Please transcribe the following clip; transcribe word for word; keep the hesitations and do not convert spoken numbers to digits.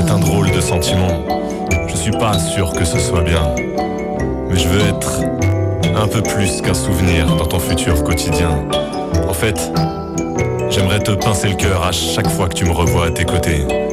c'est un drôle de sentiment. Je suis pas sûr que ce soit bien, mais je veux être un peu plus qu'un souvenir dans ton futur quotidien. En fait, j'aimerais te pincer le cœur à chaque fois que tu me revois à tes côtés.